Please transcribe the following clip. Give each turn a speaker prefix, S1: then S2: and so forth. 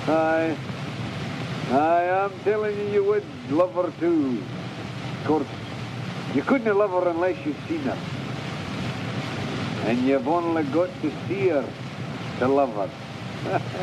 S1: Aye. Aye, I'm telling you, you would love her too. Of course, you couldn't love her unless you've seen her. And you've only got to see her to love her.